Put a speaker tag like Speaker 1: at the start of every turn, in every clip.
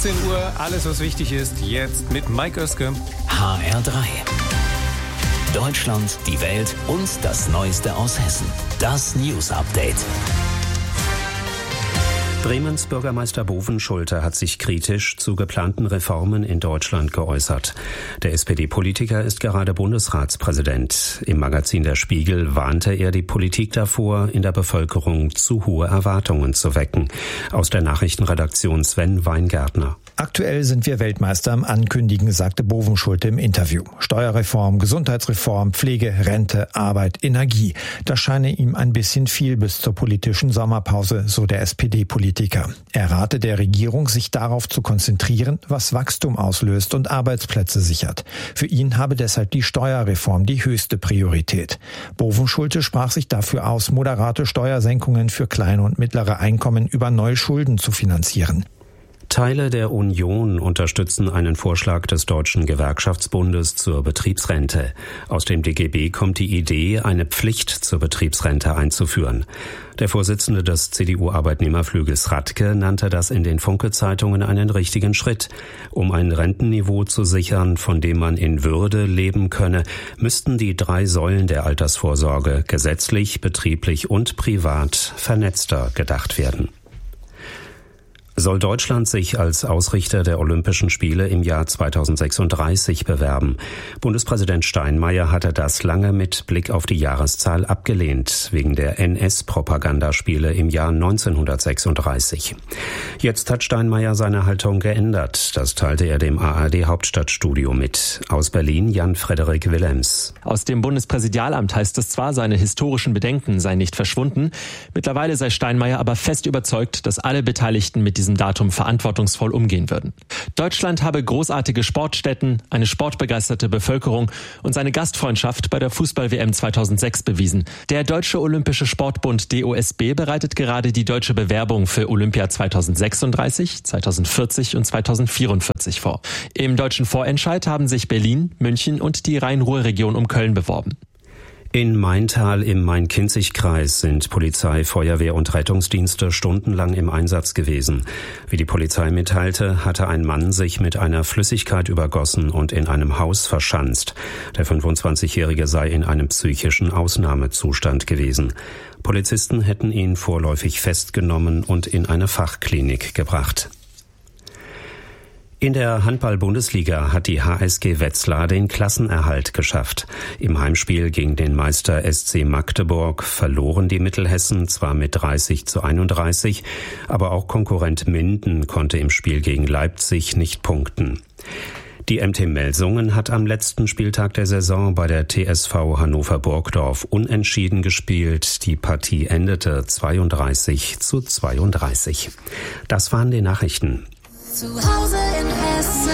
Speaker 1: 16 Uhr, alles was wichtig ist, jetzt mit Mike Oeske.
Speaker 2: HR3. Deutschland, die Welt und das Neueste aus Hessen. Das News Update.
Speaker 3: Bremens Bürgermeister Bovenschulte hat sich kritisch zu geplanten Reformen in Deutschland geäußert. Der SPD-Politiker ist gerade Bundesratspräsident. Im Magazin Der Spiegel warnte er die Politik davor, in der Bevölkerung zu hohe Erwartungen zu wecken. Aus der Nachrichtenredaktion Sven Weingärtner.
Speaker 4: Aktuell sind wir Weltmeister am Ankündigen, sagte Bovenschulte im Interview. Steuerreform, Gesundheitsreform, Pflege, Rente, Arbeit, Energie. Das scheine ihm ein bisschen viel bis zur politischen Sommerpause, so der SPD-Politiker. Er rate der Regierung, sich darauf zu konzentrieren, was Wachstum auslöst und Arbeitsplätze sichert. Für ihn habe deshalb die Steuerreform die höchste Priorität. Bovenschulte sprach sich dafür aus, moderate Steuersenkungen für kleine und mittlere Einkommen über neue Schulden zu finanzieren.
Speaker 3: Teile der Union unterstützen einen Vorschlag des Deutschen Gewerkschaftsbundes zur Betriebsrente. Aus dem DGB kommt die Idee, eine Pflicht zur Betriebsrente einzuführen. Der Vorsitzende des CDU-Arbeitnehmerflügels Radke nannte das in den Funke-Zeitungen einen richtigen Schritt. Um ein Rentenniveau zu sichern, von dem man in Würde leben könne, müssten die 3 Säulen der Altersvorsorge gesetzlich, betrieblich und privat vernetzter gedacht werden. Soll Deutschland sich als Ausrichter der Olympischen Spiele im Jahr 2036 bewerben? Bundespräsident Steinmeier hatte das lange mit Blick auf die Jahreszahl abgelehnt, wegen der NS-Propagandaspiele im Jahr 1936. Jetzt hat Steinmeier seine Haltung geändert. Das teilte er dem ARD-Hauptstadtstudio mit. Aus Berlin Jan-Frederik Willems.
Speaker 5: Aus dem Bundespräsidialamt heißt es zwar, seine historischen Bedenken seien nicht verschwunden. Mittlerweile sei Steinmeier aber fest überzeugt, dass alle Beteiligten mit diesem Datum verantwortungsvoll umgehen würden. Deutschland habe großartige Sportstätten, eine sportbegeisterte Bevölkerung und seine Gastfreundschaft bei der Fußball-WM 2006 bewiesen. Der Deutsche Olympische Sportbund DOSB bereitet gerade die deutsche Bewerbung für Olympia 2036, 2040 und 2044 vor. Im deutschen Vorentscheid haben sich Berlin, München und die Rhein-Ruhr-Region um Köln beworben.
Speaker 3: In Maintal im Main-Kinzig-Kreis sind Polizei, Feuerwehr und Rettungsdienste stundenlang im Einsatz gewesen. Wie die Polizei mitteilte, hatte ein Mann sich mit einer Flüssigkeit übergossen und in einem Haus verschanzt. Der 25-Jährige sei in einem psychischen Ausnahmezustand gewesen. Polizisten hätten ihn vorläufig festgenommen und in eine Fachklinik gebracht. In der Handball-Bundesliga hat die HSG Wetzlar den Klassenerhalt geschafft. Im Heimspiel gegen den Meister SC Magdeburg verloren die Mittelhessen zwar mit 30:31, aber auch Konkurrent Minden konnte im Spiel gegen Leipzig nicht punkten. Die MT Melsungen hat am letzten Spieltag der Saison bei der TSV Hannover-Burgdorf unentschieden gespielt. Die Partie endete 32:32. Das waren die Nachrichten.
Speaker 6: Zu Hause in Hessen.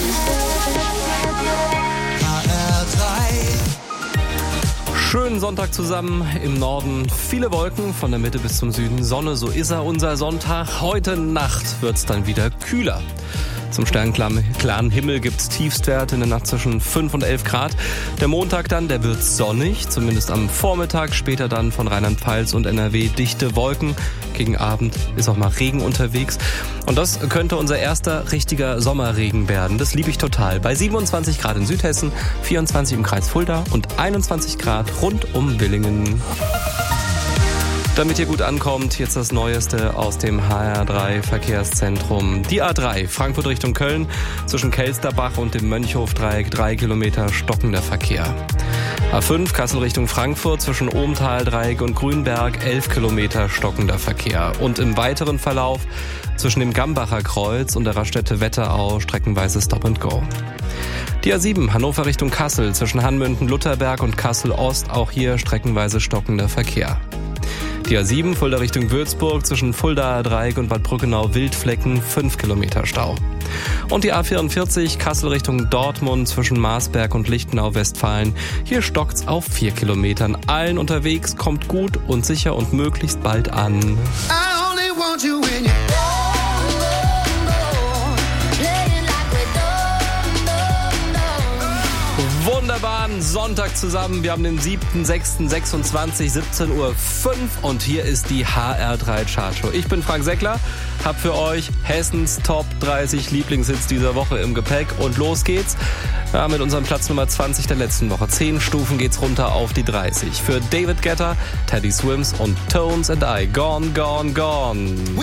Speaker 6: HR3.
Speaker 1: Schönen Sonntag zusammen. Im Norden viele Wolken, von der Mitte bis zum Süden Sonne. So ist er, unser Sonntag. Heute Nacht wird's dann wieder kühler. Zum sternklaren Himmel gibt's Tiefstwerte in der Nacht zwischen 5 und 11 Grad. Der Montag dann, der wird sonnig, zumindest am Vormittag. Später dann von Rheinland-Pfalz und NRW dichte Wolken. Gegen Abend ist auch mal Regen unterwegs. Und das könnte unser erster richtiger Sommerregen werden. Das liebe ich total. Bei 27 Grad in Südhessen, 24 im Kreis Fulda und 21 Grad rund um Villingen. Damit ihr gut ankommt, jetzt das Neueste aus dem HR3 Verkehrszentrum. Die A3 Frankfurt Richtung Köln zwischen Kelsterbach und dem Mönchhof-Dreieck 3 Kilometer stockender Verkehr. A5 Kassel Richtung Frankfurt zwischen Ohmtal-Dreieck und Grünberg 11 Kilometer stockender Verkehr. Und im weiteren Verlauf zwischen dem Gambacher Kreuz und der Raststätte Wetterau streckenweise Stop and Go. Die A7 Hannover Richtung Kassel zwischen Hanmünden-Lutherberg und Kassel-Ost, auch hier streckenweise stockender Verkehr. Die A7 Fulda Richtung Würzburg zwischen Fuldaer Dreieck und Bad Brückenau Wildflecken 5 Kilometer Stau. Und die A44 Kassel Richtung Dortmund zwischen Marsberg und Lichtenau Westfalen. Hier stockt's auf 4 Kilometern. Allen unterwegs, kommt gut und sicher und möglichst bald an. Wunderbar, Schönen Sonntag zusammen. Wir haben den 7.6.26, 17:05 Uhr und hier ist die HR3 Chartshow. Ich bin Frank Seckler, hab für euch Hessens Top 30 Lieblingshits dieser Woche im Gepäck und los geht's. Ja, mit unserem Platz Nummer 20 der letzten Woche. 10 Stufen geht's runter auf die 30. Für David Guetta, Teddy Swims und Tones and I. Gone, gone, gone.